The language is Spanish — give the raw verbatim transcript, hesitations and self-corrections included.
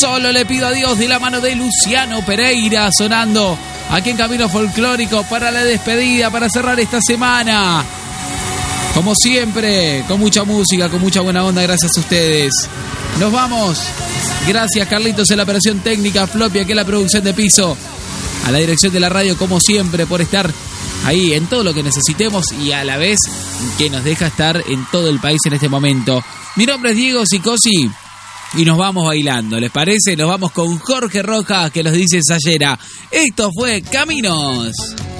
Solo le pido a Dios, de la mano de Luciano Pereira, sonando aquí en Camino Folclórico para la despedida, para cerrar esta semana. Como siempre, con mucha música, con mucha buena onda, gracias a ustedes. Nos vamos. Gracias, Carlitos, en la operación técnica, Floppy, aquí en la producción de piso. A la dirección de la radio, como siempre, por estar ahí en todo lo que necesitemos y a la vez que nos deja estar en todo el país en este momento. Mi nombre es Diego Sicosi y nos vamos bailando, ¿les parece? Nos vamos con Jorge Rojas, que nos dice Sayera. Esto fue Caminos.